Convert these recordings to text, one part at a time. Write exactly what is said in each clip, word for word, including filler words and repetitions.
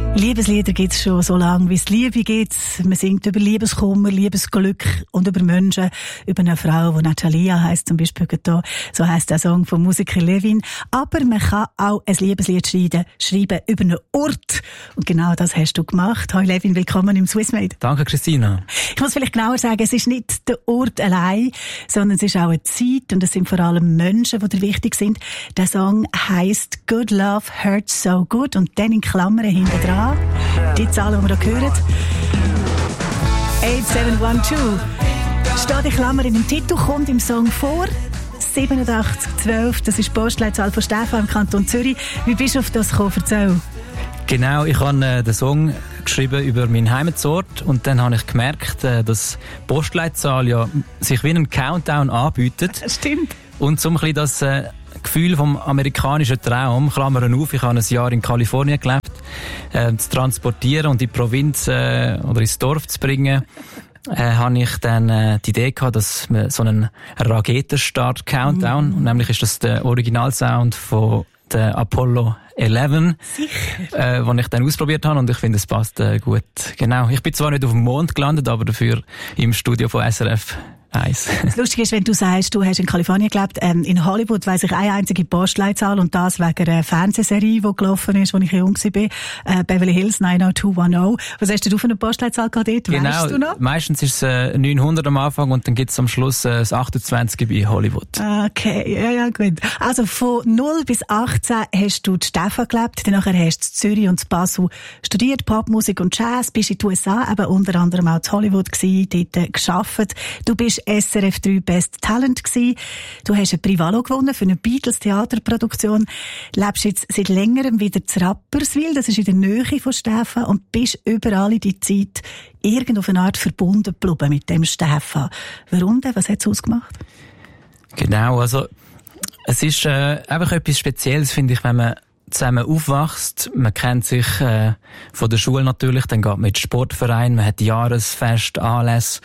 Liebeslieder gibt es schon so lange, wie es Liebe gibt. Man singt über Liebeskummer, Liebesglück und über Menschen, über eine Frau, die Natalia heisst, zum Beispiel da. So heisst der Song vom Musiker Levin. Aber man kann auch ein Liebeslied schreiben, schreiben über einen Ort. Und genau das hast du gemacht. Hallo Levin, willkommen im Swissmade. Danke, Christina. Ich muss vielleicht genauer sagen, es ist nicht der Ort allein, sondern es ist auch eine Zeit und es sind vor allem Menschen, die dir wichtig sind. Der Song heisst Good Love Hurts So Good und dann in Klammern hinten dran. Die Zahlen, die wir hier hören. acht sieben eins zwei. Steht in Klammern in dem Titel, kommt im Song vor. siebenundachtzig zwölf, das ist die Postleitzahl von Stefan im Kanton Zürich. Wie bist du auf das gekommen? Erzähl. Genau, ich habe äh, den Song geschrieben über meinen Heimatsort und dann habe ich gemerkt, äh, dass die Postleitzahl ja sich wie ein Countdown anbietet. Stimmt. Und so ein bisschen das äh, Gefühl vom amerikanischen Traum, Klammern auf, ich habe ein Jahr in Kalifornien gelebt, äh, zu transportieren und in die Provinz äh, oder ins Dorf zu bringen, äh, habe ich dann äh, die Idee gehabt, dass man so einen Raketenstart-Countdown, mm. nämlich ist das der Originalsound von der Apollo elf, äh, den ich dann ausprobiert habe und ich finde, es passt äh, gut. Genau. Ich bin zwar nicht auf dem Mond gelandet, aber dafür im Studio von S R F eins. Das Lustige ist, wenn du sagst, du hast in Kalifornien gelebt, ähm, in Hollywood weiss ich eine einzige Postleitzahl und das wegen einer Fernsehserie, die gelaufen ist, als ich jung war, äh, Beverly Hills neun null zwei eins null. Was hast du für eine Postleitzahl gehabt dort? Genau, weißt du noch? Meistens ist es äh, neunhundert am Anfang und dann gibt es am Schluss äh, das achtundzwanzig bei Hollywood. Okay, ja, ja, gut. Also von null bis achtzehn hast du in Stefan gelebt, dann nachher hast du in Zürich und in Basel studiert, Popmusik und Jazz, bist in den U S A, eben unter anderem auch in Hollywood gewesen, dort gearbeitet. Du bist S R F drei Best Talent gewesen. Du hast ein Privalo gewonnen für eine Beatles-Theaterproduktion. Lebst jetzt seit längerem wieder zu Rapperswil, das ist in der Nähe von Stefan, und bist überall in die Zeit irgend auf eine Art verbunden geblieben mit dem Stefan. Warum denn? Was hat es ausgemacht? Genau, also es ist äh, einfach etwas Spezielles, finde ich, wenn man zusammen aufwachst. Man kennt sich äh, von der Schule natürlich, dann geht man in den Sportverein, man hat Jahresfest, Anlässe.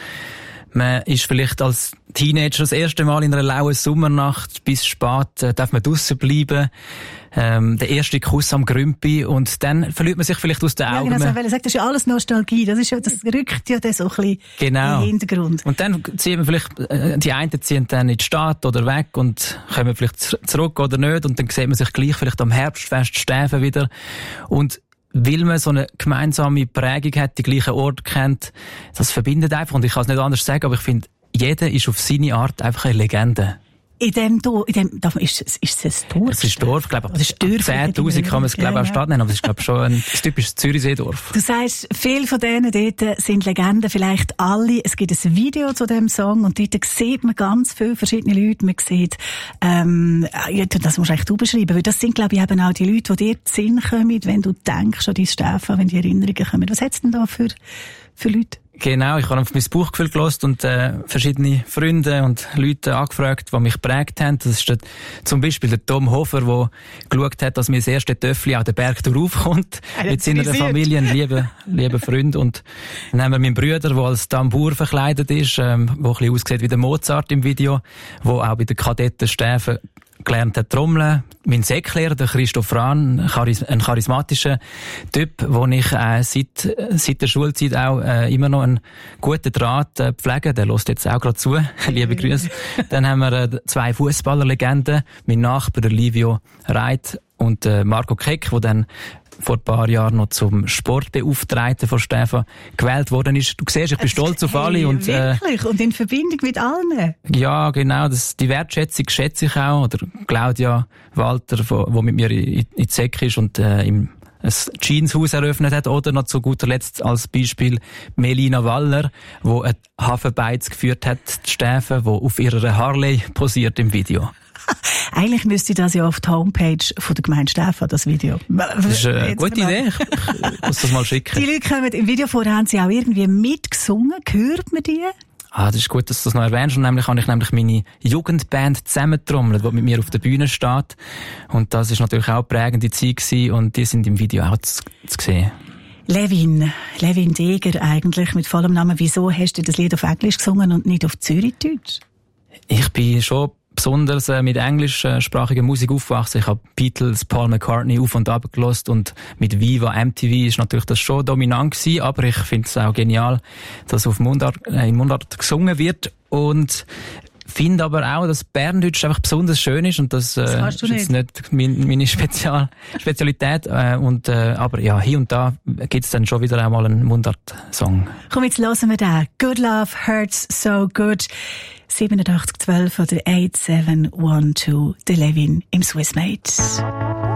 Man ist vielleicht als Teenager das erste Mal in einer lauen Sommernacht bis spät, äh, darf man draussen bleiben. Ähm, der erste Kuss am Grümpi und dann verliert man sich vielleicht aus den Augen. Ja, genau, so, weil er sagt, das ist ja alles Nostalgie. Das ist ja, das rückt ja dann so ein bisschen genau. in den Hintergrund. Und dann ziehen wir vielleicht, äh, die einen ziehen dann in die Stadt oder weg und kommen vielleicht zurück oder nicht und dann sieht man sich gleich vielleicht am Herbstfest Stäfen wieder und weil man so eine gemeinsame Prägung hat, die gleichen Orte kennt, das verbindet einfach. Und ich kann es nicht anders sagen, aber ich finde, jeder ist auf seine Art einfach eine Legende. In dem Dorf, in dem, darf man, ist, ist es ein Dorf? Es ist Dorf, glaube ich. zehntausend kann man es, glaube ich, ja, auch Stadt nennen, aber es ist, glaube ich, schon ein typisches Zürichseedorf. Du sagst, viele von denen dort sind Legenden, vielleicht alle. Es gibt ein Video zu dem Song und dort sieht man ganz viele verschiedene Leute. Man sieht, ähm, ja, das musst du eigentlich du beschreiben, weil das sind, glaube ich, eben auch die Leute, die dir in den Sinn kommen, wenn du denkst an dein Stefan, wenn die Erinnerungen kommen. Was hat's denn da für, für Leute? Genau, ich habe auf mein Bauchgefühl gehört und äh, verschiedene Freunde und Leute angefragt, die mich geprägt haben. Das ist der, zum Beispiel der Tom Hofer, der geschaut hat, dass mir das erste Töffli auch den Berg raufkommt. Mit seiner Familie, ein lieber, lieber Freund. Und dann haben wir meinen Bruder, der als Tambour verkleidet ist, ähm, der ein bisschen aussieht wie der Mozart im Video, der auch bei den Kadetten Stäfen gelernt hat trommeln. Mein Säcklehrer, der Christoph Rahn, ein charismatischer Typ, wo ich äh, seit, seit der Schulzeit auch äh, immer noch einen guten Draht äh, pflege. Der hört jetzt auch gerade zu. Liebe Grüße. Dann haben wir äh, zwei Fußballerlegenden. Mein Nachbar, der Livio Reit und äh, Marco Keck, der dann vor ein paar Jahren noch zum Sportbeauftragten von Stefan gewählt worden ist. Du siehst, ich bin stolz auf alle. Hey, und äh, wirklich? Und in Verbindung mit allen? Ja, genau. Das, die Wertschätzung schätze ich auch. Oder Claudia Walter, die mit mir in, in Zeck ist und äh, im ein Jeanshaus eröffnet hat. Oder noch zu guter Letzt als Beispiel Melina Waller, die ein Hafenbeiz geführt hat, die Stäfen, die auf ihrer Harley posiert im Video. Eigentlich müsste das ja auf die Homepage von der Gemeinde Stefan, das Video. Das ist eine gute Idee. Ich, ich muss das mal schicken. Die Leute kommen im Video vorher, haben sie auch irgendwie mitgesungen. Hört man die? Ah, das ist gut, dass du das noch erwähnst. Und nämlich habe ich nämlich meine Jugendband zusammentrommelt, die mit mir auf der Bühne steht. Und das ist natürlich auch eine prägende Zeit gewesen. Und die sind im Video auch zu, zu sehen. Levin, Levin Deger eigentlich mit vollem Namen. Wieso hast du das Lied auf Englisch gesungen und nicht auf Zürichdeutsch? Ich bin schon besonders äh, mit englischsprachiger Musik aufgewachsen. Ich habe Beatles, Paul McCartney auf und ab gehört und mit Viva, M T V ist natürlich das schon dominant gewesen, aber ich finde es auch genial, dass auf Mundart, äh, in Mundart gesungen wird und finde aber auch, dass Berndeutsch einfach besonders schön ist und das, äh, das ist jetzt nicht mein, meine Spezial, Spezialität. Äh, und, äh, aber ja, hier und da gibt es dann schon wieder einmal einen Mundart-Song. Komm, jetzt hören wir den. Good Love Hurts So Good. siebenundachtzig zwölf oder acht sieben eins zwei, der Levin im Swissmate.